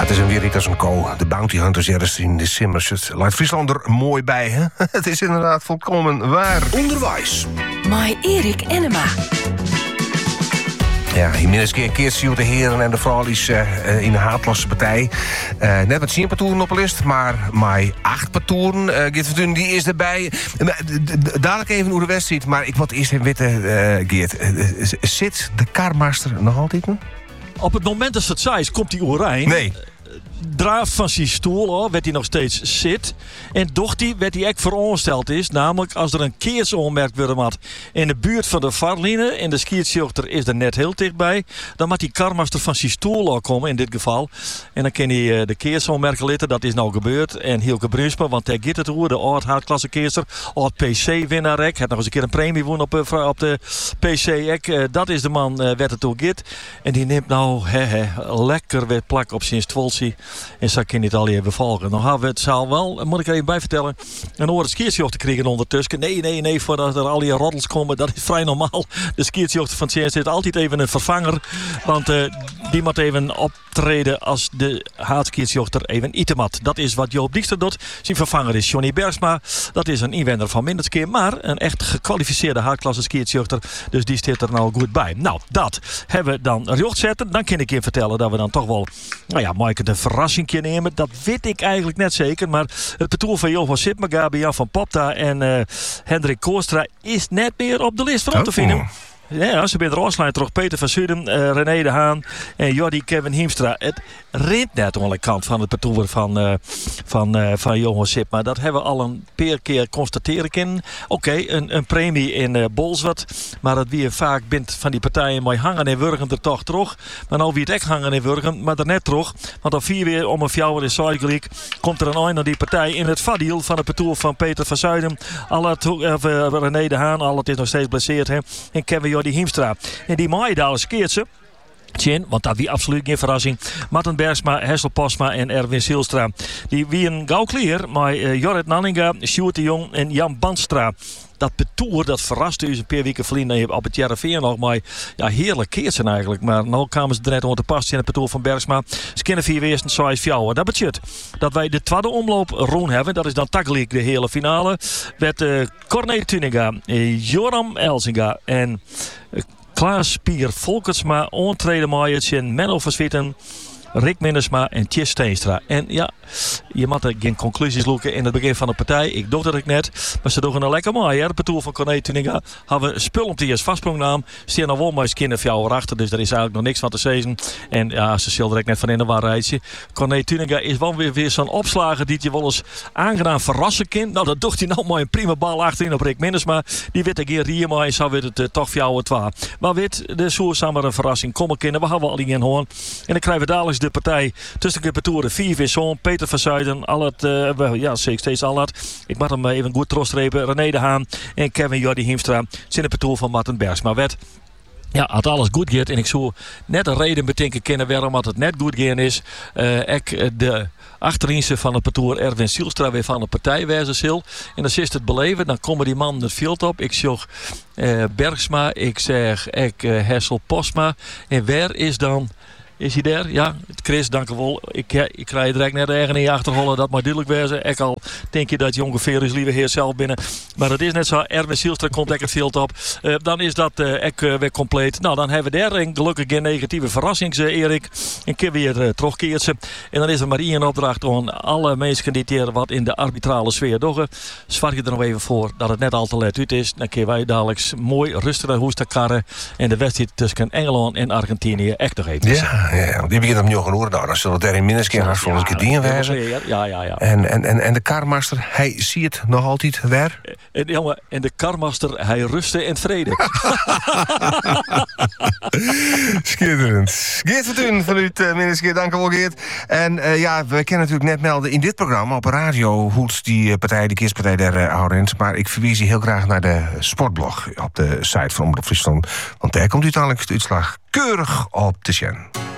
het is een weer als een ko. De Bounty Hunters ergens in december. Het laat Friesland er mooi bij, hè? Het is inderdaad volkomen waar. Onderwijs. My Erik Enema. Ja, inmiddels keert de heren en de vrouwlies in de haatlosse partij. Net met 10 patoeren op de list, maar 8 patoeren. Geert Fortuyn, die is erbij. Dadelijk even hoe de wedstrijd, maar ik moet eerst even weten, Geert. Zit de karmaster nog altijd? Op het moment dat het zei, komt die Orijn. Nee. Draaf van zijn stoel, werd hij nog steeds zit. En docht hij, werd hij echt verondersteld is. Namelijk, als er een keersonmerk worden had in de buurt van de varline. En de skiertjochter is er net heel dichtbij. Dan moet die karmaster van zijn stoel komen in dit geval. En dan kan hij de keersonmerken litten. Dat is nou gebeurd. En Hielke Brunsma, want hij gaat het hoe. De oud-haatklasse keerster. Oud-PC-winnaar. Hij had nog eens een keer een premie gewonnen op de PC. Dat is de man werd het toe git. En die neemt nou lekker weer plak op zijn stwolsie. En zo kan je het al even volgen. Dan hebben we het zaal wel, moet ik er even bij vertellen, een oren skiertjochter kregen ondertussen. Nee, voordat er al die roddels komen, dat is vrij normaal. De skiertjochter van CNC zit altijd even een vervanger. Want die moet even optreden als de haatskiertjochter even itemat. Dat is wat Joop Dijkstra doet. Zijn vervanger is Johnny Bergsma. Dat is een inwender van Minderskeer, maar een echt gekwalificeerde haatklasse skiertjochter. Dus die zit er nou goed bij. Nou, dat hebben we dan recht zetten. Dan kan ik je vertellen dat we dan toch wel, Maaike de verrassing nemen. Dat weet ik eigenlijk net zeker. Maar het patoer van Johan Sipmaga, Jan van Popta en Hendrik Koostra is net meer op de list van te vinden. Ja, ze zijn er aansluiten terug. Peter van Zuiden, René de Haan en Jordi Kevin Hiemstra. Het rint net aan de kant van het patoer van Johan Sip. Maar dat hebben we al een paar keer constateren kunnen. Oké, een premie in Bolsward. Maar dat wie vaak bent van die partijen mooi hangen en wurgen er toch terug. Maar nou wie het echt hangen en wurgen, maar er net terug. Want dan 4 weer om een fjouwer in Zuidgelijk komt er een eind naar die partij in het vadiel van het patoer van Peter van Zuiden. René de Haan, al het is nog steeds blesseerd. En Kevin Jordi Hiemstra. En die maaien daar eens keertje. Want dat wie absoluut geen verrassing. Martin Bergsma, Hessel Posma en Erwin Zielstra. Die wie een gauw clear. Maar Jorrit Nanninga, Sjoerd de Jong en Jan Bandstra. Dat petoer, dat verraste u een paar weken verliezen op het Jarreveen nog. Maar ja, heerlijk keertje eigenlijk. Maar nu kwamen ze er net onder te passen in het petoer van Bergsma. Ze kennen 4 weersten, zoals fjouwen. Dat betekent dat wij de tweede omloop roen hebben. Dat is dan takkelijk de hele finale. Met Corné Tuninga, Joram Elzinga en Klaas Pier Volkertsma, ontreden Maaiertje en Menno van Zwitten, Rick Mindersma en Tjis Steenstra. En ja, je moet er geen conclusies zoeken in het begin van de partij. Ik dacht dat ik net, maar ze doen een lekker mooi. Het patoer van Corné Tuninga hebben we spul om die als vastsprongnaam. Steen al wel maar eens kinderfjouwer achter, dus er is eigenlijk nog niks van te zeggen. En ja, ze zal direct net van in de waarheidje. Corné Tuninga is wel weer zo'n opslager die je wel eens aangenaam verrassen kan. Nou, dat doet hij nou mooi een prima bal achterin op Rick Mindersma. Die weet ik hier hier maar en zo weet het toch fjouwer 2. Maar weet, de soort samen een verrassing komen kunnen. We hebben al die in hoorn. En dan krijgen we dadelijk de partij tussen de patoeren 4 Visson, Peter van Zuiden, steeds al het. Ik mag hem even goed troostrepen. René de Haan en Kevin Jordi Hiemstra zijn de patoer van Martin Bergsma. Ja, had alles goed gaat en ik zou net een reden bedenken kennen waarom het net goed gaan is. De achterin van het patoer Erwin Zielstra weer van de partij wijzen zal. En dan is het beleven, dan komen die mannen het veld op. Ik zeg Bergsma, ik zeg Hessel Posma. En waar is dan... Is hij daar? Ja, Chris, dank u wel. Ik krijg direct net ergens in je achterhollen, dat maar duidelijk wezen. Ik al denk je dat je ongeveer is liever heer zelf binnen. Maar dat is net zo. Erwin Zielstra komt lekker veel op. Dan is dat weer compleet. Nou, dan hebben we daar een gelukkig geen negatieve verrassing, Erik. Een keer weer terugkeertje. En dan is er maar één opdracht aan alle mensen die wat in de arbitrale sfeer doggen. Zorg je er nog even voor dat het net al te laat uit is. Dan kunnen wij dadelijk mooi rustig naar huis te karren. En de wedstrijd tussen Engeland en Argentinië echt nog even. Ja, die begint opnieuw genoeg. Nou, dan zullen we daar in Minderskeer volgens keer die wijzen. Ja. En de karmaster, hij ziet het nog altijd waar? En de karmaster, hij rustte in vrede. Schitterend. Geert Fortuyn vanuit Minderskeer, dank u wel, Geert. En we kunnen natuurlijk net melden in dit programma op radio hoe die partij, de kerstpartij daar houdend. Maar ik verwijs je heel graag naar de sportblog op de site van Omroep Friesland. Want daar komt uiteindelijk de uitslag keurig op te zien.